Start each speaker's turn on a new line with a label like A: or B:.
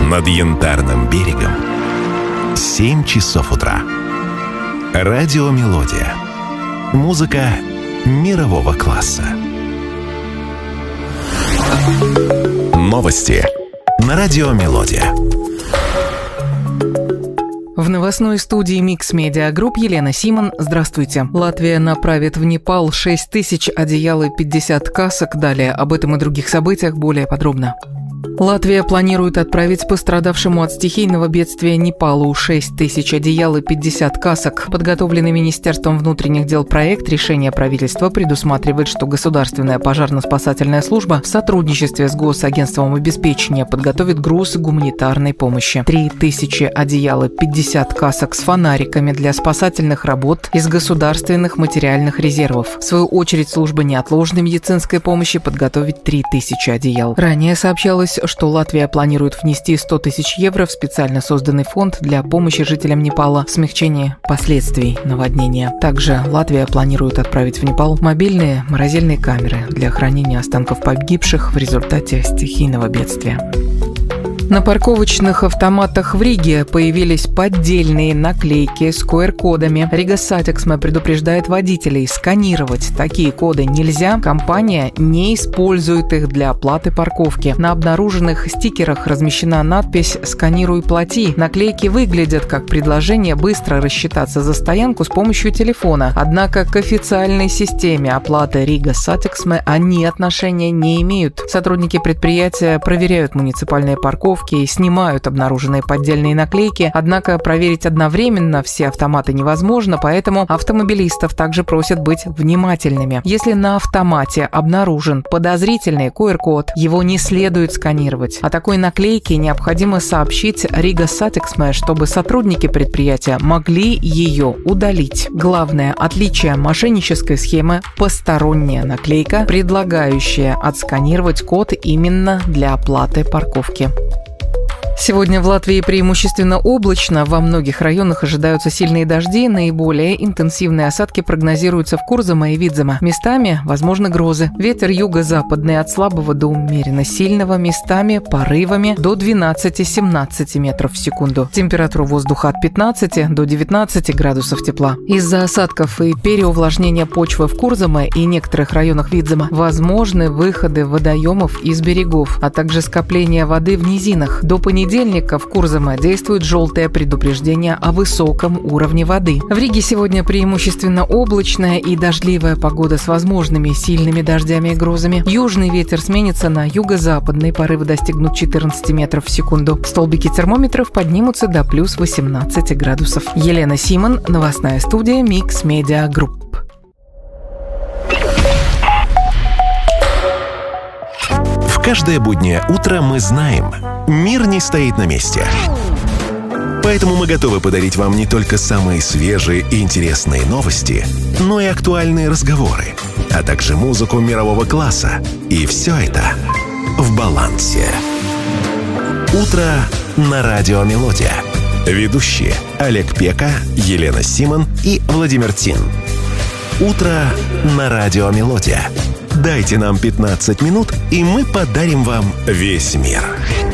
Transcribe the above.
A: Над Янтарным берегом 7 часов утра. Радиомелодия. Музыка мирового класса. Новости на Радиомелодия.
B: В новостной студии Mix Media Group Елена Симон. Здравствуйте. Латвия направит в Непал 6 тысяч одеял и 50 касок. Далее об этом и других событиях более подробно. Латвия планирует отправить пострадавшему от стихийного бедствия Непалу 6 тысяч одеял и 50 касок. Подготовленный Министерством внутренних дел проект решения правительства предусматривает, что Государственная пожарно-спасательная служба в сотрудничестве с Госагентством обеспечения подготовит груз гуманитарной помощи. 3 тысячи одеял и 50 касок с фонариками для спасательных работ из государственных материальных резервов. В свою очередь, служба неотложной медицинской помощи подготовит 3 тысячи одеял. Ранее сообщалось, что Латвия планирует внести 100 тысяч евро в специально созданный фонд для помощи жителям Непала в смягчении последствий наводнения. Также Латвия планирует отправить в Непал мобильные морозильные камеры для хранения останков погибших в результате стихийного бедствия. На парковочных автоматах в Риге появились поддельные наклейки с QR-кодами. Рига Сатексме предупреждает водителей: сканировать такие коды нельзя. Компания не использует их для оплаты парковки. На обнаруженных стикерах размещена надпись «Сканируй, плати». Наклейки выглядят как предложение быстро рассчитаться за стоянку с помощью телефона. Однако к официальной системе оплаты Рига Сатексме они отношения не имеют. Сотрудники предприятия проверяют муниципальные парковки и снимают обнаруженные поддельные наклейки, однако проверить одновременно все автоматы невозможно, поэтому автомобилистов также просят быть внимательными. Если на автомате обнаружен подозрительный QR-код, его не следует сканировать. О такой наклейке необходимо сообщить Рига Сатексме, чтобы сотрудники предприятия могли ее удалить. Главное отличие мошеннической схемы – посторонняя наклейка, предлагающая отсканировать код именно для оплаты парковки. Сегодня в Латвии преимущественно облачно, во многих районах ожидаются сильные дожди, наиболее интенсивные осадки прогнозируются в Курзаме и Видземе. Местами возможны грозы. Ветер юго-западный от слабого до умеренно сильного, местами порывами до 12-17 метров в секунду. Температура воздуха от 15 до 19 градусов тепла. Из-за осадков и переувлажнения почвы в Курзаме и некоторых районах Видзема возможны выходы водоемов из берегов, а также скопление воды в низинах. До понедельника в Курзаме действует желтое предупреждение о высоком уровне воды. В Риге сегодня преимущественно облачная и дождливая погода с возможными сильными дождями и грозами. Южный ветер сменится на юго-западный, порывы достигнут 14 метров в секунду. Столбики термометров поднимутся до плюс 18 градусов. Елена Симон, новостная студия Mix Media Group.
A: Каждое буднее утро мы знаем, мир не стоит на месте. Поэтому мы готовы подарить вам не только самые свежие и интересные новости, но и актуальные разговоры, а также музыку мирового класса. И все это в балансе. Утро на Радиомелодия. Ведущие Олег Пека, Елена Симон и Владимир Тин. Утро на Радиомелодия. Дайте нам 15 минут, и мы подарим вам весь мир.